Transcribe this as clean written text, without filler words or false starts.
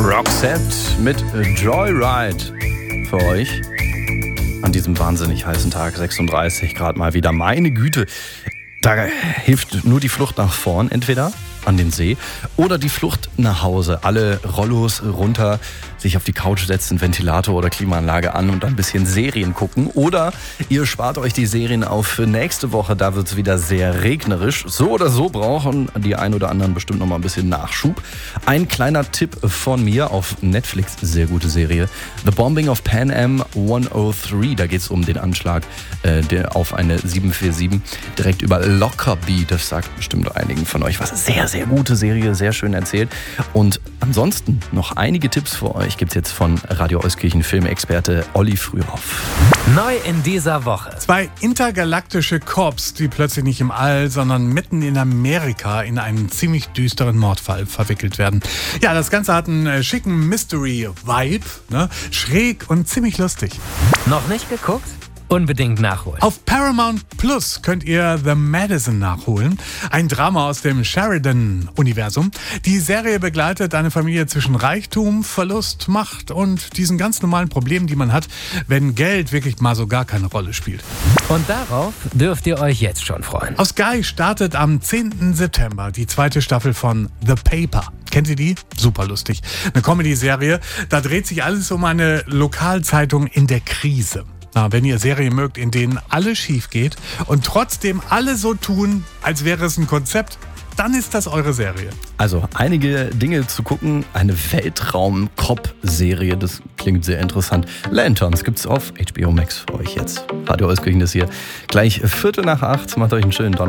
Roxette mit Joyride für euch. An diesem wahnsinnig heißen Tag, 36 Grad mal wieder. Meine Güte, da hilft nur die Flucht nach vorn, entweder an den See oder die Flucht nach Hause. Alle Rollos runter, sich auf die Couch setzen, Ventilator oder Klimaanlage an und dann ein bisschen Serien gucken. Oder ihr spart euch die Serien auf für nächste Woche, da wird es wieder sehr regnerisch. So oder so brauchen die ein oder anderen bestimmt noch mal ein bisschen Nachschub. Ein kleiner Tipp von mir auf Netflix, sehr gute Serie. The Bombing of Pan Am 103, da geht es um den Anschlag auf eine 747 direkt über Lockerbie. Das sagt bestimmt einigen von euch was. Sehr gute Serie, sehr schön erzählt. Und ansonsten noch einige Tipps für euch gibt es jetzt von Radio Euskirchen Filmexperte Olli Frühhoff. Neu in dieser Woche. 2 intergalaktische Corps, die plötzlich nicht im All, sondern mitten in Amerika in einen ziemlich düsteren Mordfall verwickelt werden. Ja, das Ganze hat einen schicken Mystery-Vibe, ne? Schräg und ziemlich lustig. Noch nicht geguckt? Unbedingt nachholen. Auf Paramount Plus könnt ihr The Madison nachholen. Ein Drama aus dem Sheridan-Universum. Die Serie begleitet eine Familie zwischen Reichtum, Verlust, Macht und diesen ganz normalen Problemen, die man hat, wenn Geld wirklich mal so gar keine Rolle spielt. Und darauf dürft ihr euch jetzt schon freuen. Auf Sky startet am 10. September die 2. Staffel von The Paper. Kennt ihr die? Super lustig. Eine Comedy-Serie. Da dreht sich alles um eine Lokalzeitung in der Krise. Na, wenn ihr Serien mögt, in denen alles schief geht und trotzdem alle so tun, als wäre es ein Konzept, dann ist das eure Serie. Also einige Dinge zu gucken, eine Weltraum-Cop-Serie, das klingt sehr interessant. Lanterns gibt's auf HBO Max für euch jetzt. Radio Euskirchen ist hier gleich 7:45, macht euch einen schönen Donnerstag.